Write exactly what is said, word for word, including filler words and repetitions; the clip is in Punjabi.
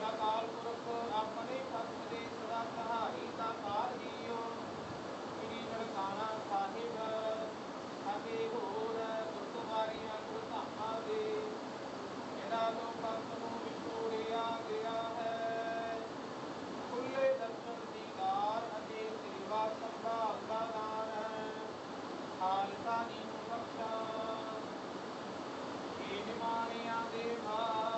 ਅਕਾਲ ਪੁਰਖ ਆਪਣੇ ਤਖਤ ਦੇ ਸਦਾ ਸਹਾਈ ਸਾਕਾਰ ਜੀਓ ਸ੍ਰੀ ਨਨਕਾਣਾ ਸਾਹਿਬ ਅਤੇ ਹੋਰ ਗੁਰਦੁਆਰਿਆਂ ਗੁਰਧਾਮਾਂ ਦੇ ਇਹਨਾਂ ਲੋਕਾਂ ਨੂੰ ਵਿਛੋੜਿਆ ਗਿਆ ਹੈ। ਖੁੱਲੇ ਦਰਸ਼ਨ ਦੀਦਾਰ ਅਤੇ ਸੇਵਾ ਸੰਭਾਲ ਦਾ ਦਾਨ ਹੈ। ਖਾਲਸਾ ਜੀ ਨੂੰ ਬਖਸ਼ਾ ਇਹ ਨਿਮਾਣਿਆਂ ਦੇ ਭਾਗ